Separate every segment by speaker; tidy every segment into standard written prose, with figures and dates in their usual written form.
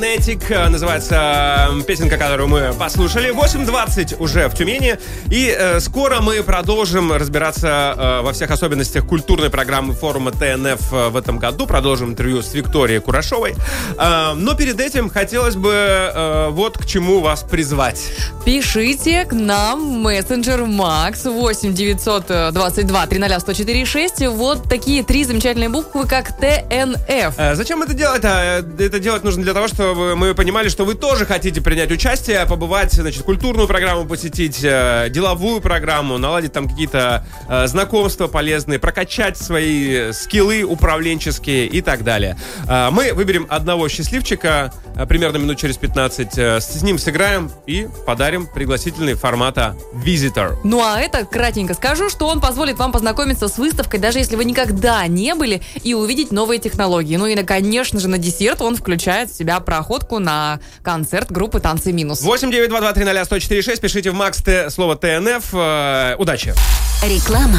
Speaker 1: Magnetic. Называется песенка, которую мы послушали. 8:20 уже в Тюмени. И скоро мы продолжим разбираться во всех особенностях культурной программы форума ТНФ в этом году. Продолжим интервью с Викторией Курашовой. Но перед этим хотелось бы вот к чему вас призвать.
Speaker 2: Пишите к нам в мессенджер Макс 8-922-300-104-6. Вот такие 3 замечательные буквы, как ТНФ.
Speaker 1: Зачем это делать? Это делать нужно для того, чтобы мы понимали, что вы тоже хотите принять участие, побывать, значит, культурную программу посетить, деловую программу, наладить там какие-то знакомства полезные, прокачать свои скиллы управленческие и так далее. Мы выберем одного счастливчика примерно минут через 15. С ним сыграем и подарим пригласительный формата Visitor.
Speaker 2: Ну а это, кратенько скажу, что он позволит вам познакомиться с выставкой, даже если вы никогда не были, и увидеть новые технологии. Ну и, конечно же, на десерт он включает в себя проходку на концерт группы «Танцы минус».
Speaker 1: 8-922-300-104-6. Пишите в Макс слово ТНФ. Удачи!
Speaker 3: Реклама.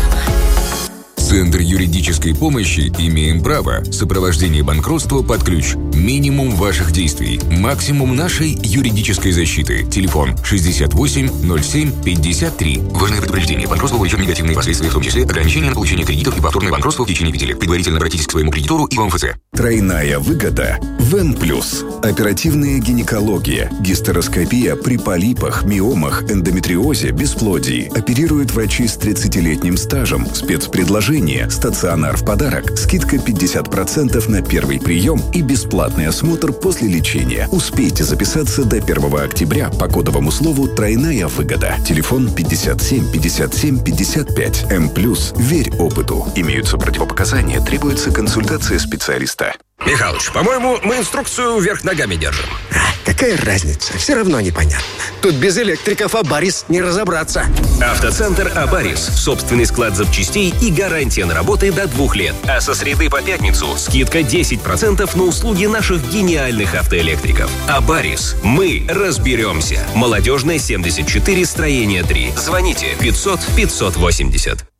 Speaker 4: Центр юридической помощи «Имеем право». Сопровождение банкротства под ключ. Минимум ваших действий. Максимум нашей юридической защиты. Телефон 68 07 53. Важное предупреждение. Банкротство влечет негативные последствия, в том числе ограничения на получение кредитов и повторное банкротство в течение 5 лет. Предварительно обратитесь к своему кредитору и в МФЦ.
Speaker 5: Тройная выгода в Н+. Оперативная гинекология, гистероскопия при полипах, миомах, эндометриозе, бесплодии. Оперируют врачи с 30-летним стажем. Спецпредложение. Стационар в подарок. Скидка 50% на первый прием и бесплатный осмотр после лечения. Успейте записаться до 1 октября по кодовому слову «Тройная выгода». Телефон 57 57 55. М+. Верь опыту. Имеются противопоказания. Требуется консультация специалиста.
Speaker 6: Михалыч, по-моему, мы инструкцию вверх ногами держим.
Speaker 7: Какая разница? Все равно непонятно. Тут без электриков Абарис не разобраться.
Speaker 6: Автоцентр Абарис. Собственный склад запчастей и гарантия на работы до 2 лет. А со среды по пятницу скидка 10% на услуги наших гениальных автоэлектриков. Абарис. Мы разберемся. Молодежная, 74, строение 3. Звоните 500 580.